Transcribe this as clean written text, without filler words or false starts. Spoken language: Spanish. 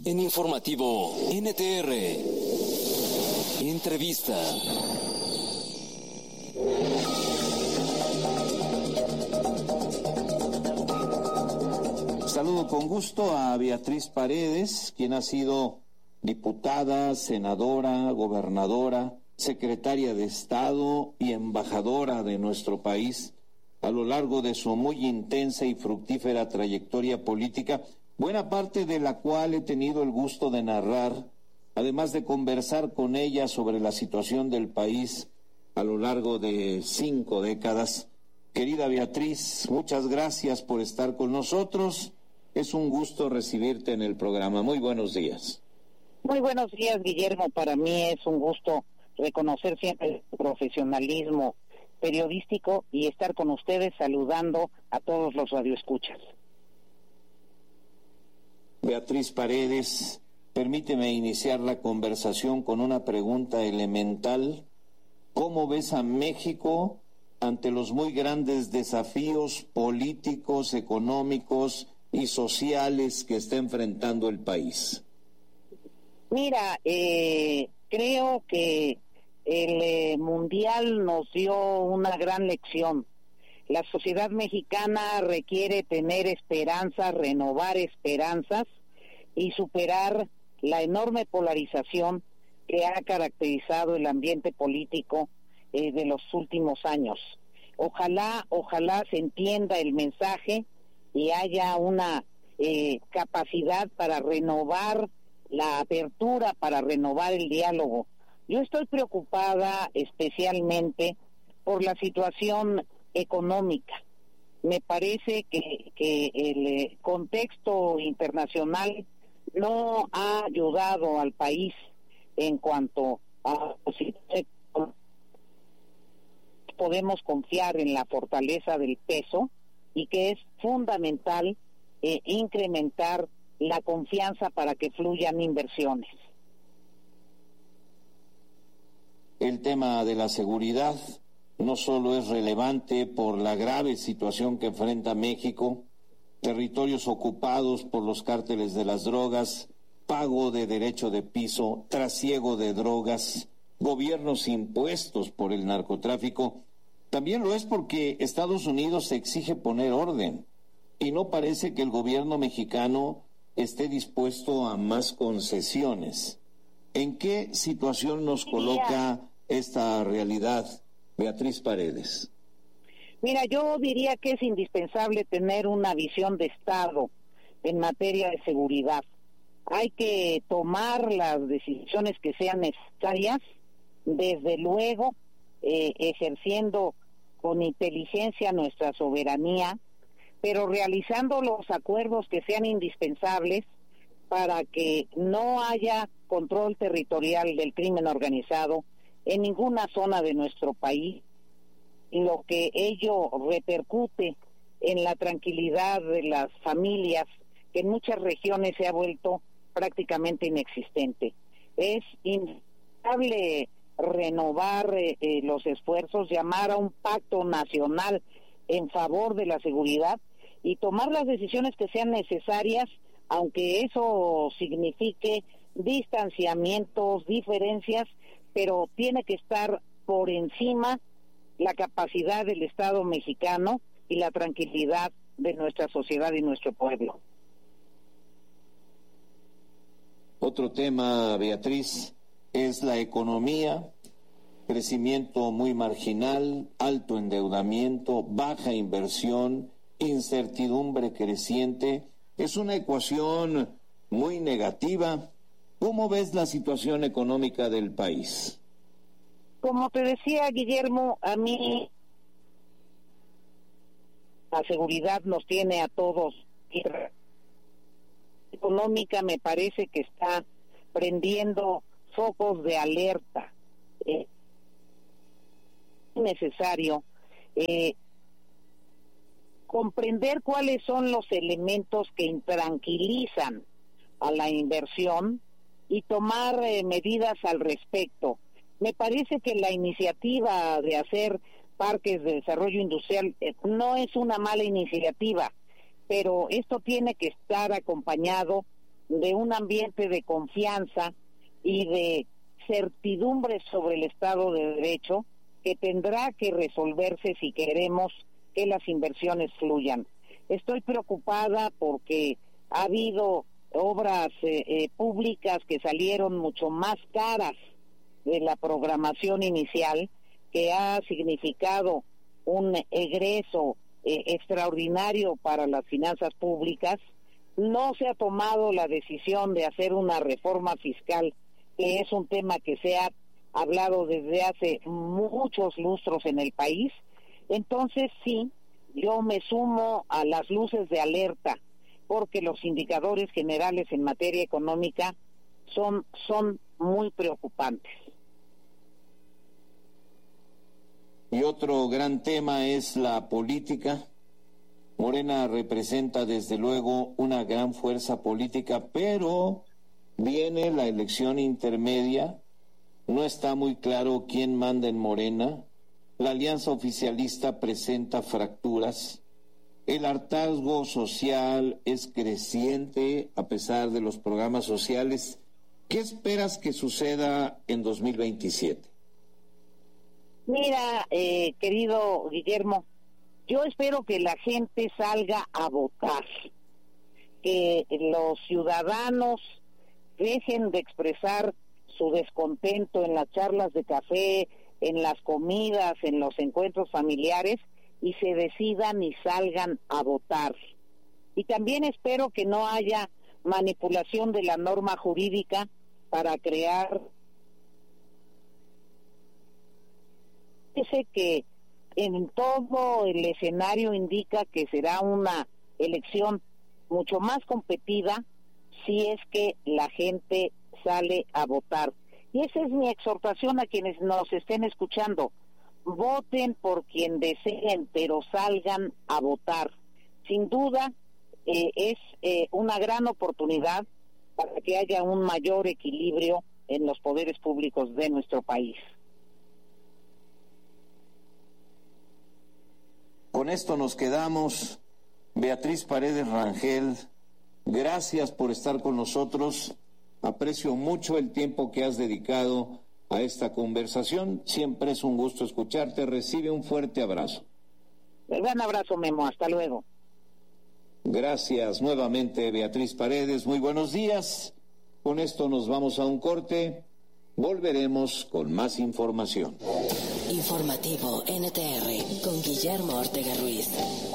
En Informativo NTR, entrevista. Saludo con gusto a Beatriz Paredes, quien ha sido diputada, senadora, gobernadora, secretaria de Estado y embajadora de nuestro país a lo largo de su muy intensa y fructífera trayectoria política, buena parte de la cual he tenido el gusto de narrar, además de conversar con ella sobre la situación del país a lo largo de 5 décadas. Querida Beatriz, muchas gracias por estar con nosotros. Es un gusto recibirte en el programa. Muy buenos días. Muy buenos días, Guillermo. Para mí es un gusto reconocer siempre el profesionalismo periodístico y estar con ustedes saludando a todos los radioescuchas. Beatriz Paredes, permíteme iniciar la conversación con una pregunta elemental. ¿Cómo ves a México ante los muy grandes desafíos políticos, económicos y sociales que está enfrentando el país? Mira, creo que el Mundial nos dio una gran lección. La sociedad mexicana requiere tener esperanzas, renovar esperanzas y superar la enorme polarización que ha caracterizado el ambiente político de los últimos años. Ojalá se entienda el mensaje y haya una capacidad para renovar la apertura, para renovar el diálogo. Yo estoy preocupada especialmente por la situación económica. Me parece que el contexto internacional no ha ayudado al país en cuanto a podemos confiar en la fortaleza del peso y que es fundamental incrementar la confianza para que fluyan inversiones. El tema de la seguridad no solo es relevante por la grave situación que enfrenta México, territorios ocupados por los cárteles de las drogas, pago de derecho de piso, trasiego de drogas, gobiernos impuestos por el narcotráfico, también lo es porque Estados Unidos exige poner orden y no parece que el gobierno mexicano esté dispuesto a más concesiones. ¿En qué situación nos coloca esta realidad, Beatriz Paredes? Mira, yo diría que es indispensable tener una visión de Estado en materia de seguridad. Hay que tomar las decisiones que sean necesarias, desde luego ejerciendo con inteligencia nuestra soberanía, pero realizando los acuerdos que sean indispensables para que no haya control territorial del crimen organizado en ninguna zona de nuestro país, lo que ello repercute en la tranquilidad de las familias, que en muchas regiones se ha vuelto prácticamente inexistente. Es indispensable renovar los esfuerzos, llamar a un pacto nacional en favor de la seguridad y tomar las decisiones que sean necesarias, aunque eso signifique distanciamientos, diferencias, pero tiene que estar por encima la capacidad del Estado mexicano y la tranquilidad de nuestra sociedad y nuestro pueblo. Otro tema, Beatriz, es la economía, crecimiento muy marginal, alto endeudamiento, baja inversión, incertidumbre creciente. Es una ecuación muy negativa. ¿Cómo ves la situación económica del país? Como te decía, Guillermo, a mí la seguridad nos tiene a todos. Económica me parece que está prendiendo focos de alerta. Es necesario comprender cuáles son los elementos que intranquilizan a la inversión y tomar medidas al respecto. Me parece que la iniciativa de hacer parques de desarrollo industrial no es una mala iniciativa, pero esto tiene que estar acompañado de un ambiente de confianza y de certidumbre sobre el Estado de Derecho que tendrá que resolverse si queremos que las inversiones fluyan. Estoy preocupada porque ha habido obras públicas que salieron mucho más caras de la programación inicial, que ha significado un egreso extraordinario para las finanzas públicas. No se ha tomado la decisión de hacer una reforma fiscal, que es un tema que se ha hablado desde hace muchos lustros en el país. Entonces sí, yo me sumo a las luces de alerta, porque los indicadores generales en materia económica son muy preocupantes. Y otro gran tema es la política. Morena representa desde luego una gran fuerza política, pero viene la elección intermedia, no está muy claro quién manda en Morena, la alianza oficialista presenta fracturas, el hartazgo social es creciente a pesar de los programas sociales. ¿Qué esperas que suceda en 2027? Mira, querido Guillermo, yo espero que la gente salga a votar, que los ciudadanos dejen de expresar su descontento en las charlas de café, en las comidas, en los encuentros familiares, y se decidan y salgan a votar. Y también espero que no haya manipulación de la norma jurídica para crear... Dice que en todo el escenario indica que será una elección mucho más competida si es que la gente sale a votar. Y esa es mi exhortación a quienes nos estén escuchando. Voten por quien deseen, pero salgan a votar. Sin duda, es una gran oportunidad para que haya un mayor equilibrio en los poderes públicos de nuestro país. Con esto nos quedamos. Beatriz Paredes Rangel, gracias por estar con nosotros. Aprecio mucho el tiempo que has dedicado a esta conversación. Siempre es un gusto escucharte. Recibe un fuerte abrazo. Un gran abrazo, Memo. Hasta luego. Gracias nuevamente, Beatriz Paredes. Muy buenos días. Con esto nos vamos a un corte. Volveremos con más información. Informativo NTR con Guillermo Ortega Ruiz.